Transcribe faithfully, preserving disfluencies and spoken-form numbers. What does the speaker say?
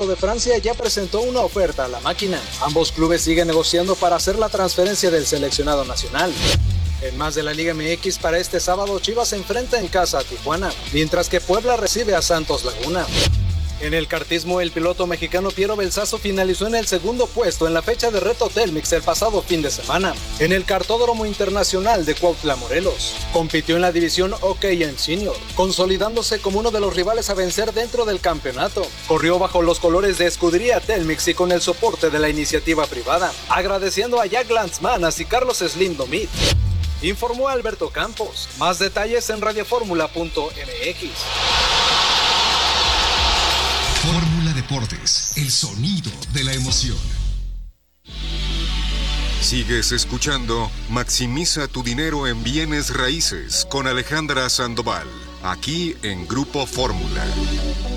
de Francia ya presentó una oferta a la máquina. Ambos clubes siguen negociando para hacer la transferencia del seleccionado nacional. En más de la Liga M X, para este sábado, Chivas se enfrenta en casa a Tijuana, mientras que Puebla recibe a Santos Laguna. En el kartismo, el piloto mexicano Piero Belsazo finalizó en el segundo puesto en la fecha de Reto Telmex el pasado fin de semana, en el Kartódromo Internacional de Cuautla, Morelos. Compitió en la división O K M Senior, consolidándose como uno de los rivales a vencer dentro del campeonato. Corrió bajo los colores de Escudería Telmex y con el soporte de la iniciativa privada, agradeciendo a Jack Lanzmanas y Carlos Slim Domit. Informó Alberto Campos. Más detalles en radioformula punto m x. Fórmula Deportes, el sonido de la emoción. Sigues escuchando Maximiza tu dinero en bienes raíces con Alejandra Sandoval, aquí en Grupo Fórmula.